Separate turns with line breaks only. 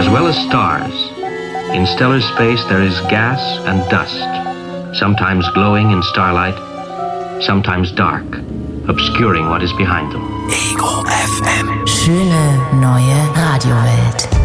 as well as stars. In stellar space there is gas and dust, sometimes glowing in starlight, sometimes dark, obscuring what is behind them.
Ego FM.
Schöne neue Radiowelt.